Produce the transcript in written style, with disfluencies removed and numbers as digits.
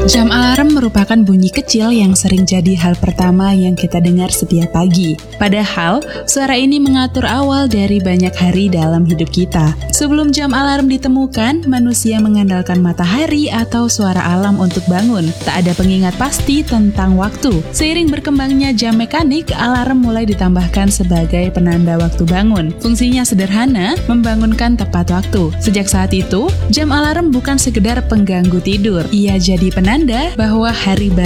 Jam alarm merupakan bunyi kecil yang sering jadi hal pertama yang kita dengar setiap pagi. Padahal, suara ini mengatur awal dari banyak hari dalam hidup kita. Sebelum jam alarm ditemukan, manusia mengandalkan matahari atau suara alam untuk bangun. Tak ada pengingat pasti tentang waktu. Seiring berkembangnya jam mekanik, alarm mulai ditambahkan sebagai penanda waktu bangun. Fungsinya sederhana, membangunkan tepat waktu. Sejak saat itu, jam alarm bukan sekedar pengganggu tidur. Ia jadi penanda bahwa hari baru